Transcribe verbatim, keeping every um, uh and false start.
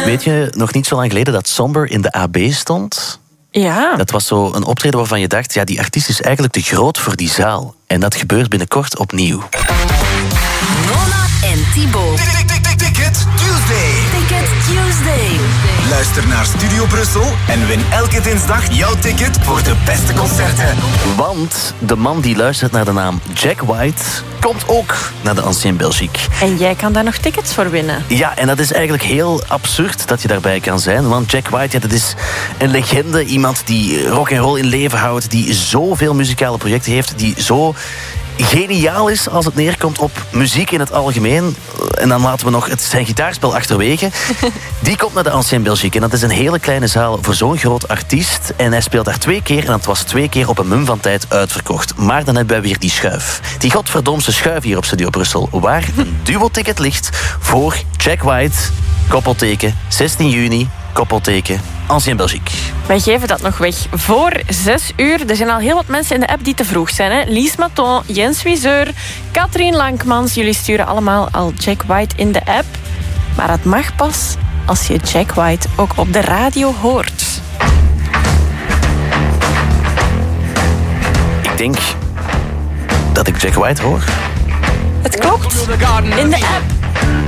Weet je nog niet zo lang geleden dat Somber in de A B stond? Ja. Dat was zo een optreden waarvan je dacht, ja, die artiest is eigenlijk te groot voor die zaal. En dat gebeurt binnenkort opnieuw. Mona en Thibaut. Ticket Tuesday. Ticket Tuesday. Luister naar Studio Brussel en win elke dinsdag jouw ticket voor de beste concerten. Want de man die luistert naar de naam Jack White komt ook naar de Ancien Belgique. En jij kan daar nog tickets voor winnen. Ja, en dat is eigenlijk heel absurd dat je daarbij kan zijn. Want Jack White, ja, dat is een legende. Iemand die rock en roll in leven houdt. Die zoveel muzikale projecten heeft. Die zo geniaal is als het neerkomt op muziek in het algemeen. En dan laten we nog het, zijn gitaarspel achterwege. Die komt naar de Ancien Belgique. En dat is een hele kleine zaal voor zo'n groot artiest. En hij speelt daar twee keer. En dat was twee keer op een mum van tijd uitverkocht. Maar dan hebben wij weer die schuif. Die godverdomse schuif hier op Studio Brussel. Waar een duo-ticket ligt voor Jack White. Koppelteken, zestien juni. Koppelteken, Ancien Belgique. Wij geven dat nog weg voor zes uur. Er zijn al heel wat mensen in de app die te vroeg zijn. Hè? Lies Maton, Jens Wiseur, Katrien Lankmans. Jullie sturen allemaal al Jack White in de app. Maar het mag pas als je Jack White ook op de radio hoort. Ik denk dat ik Jack White hoor. Het klopt. In de app.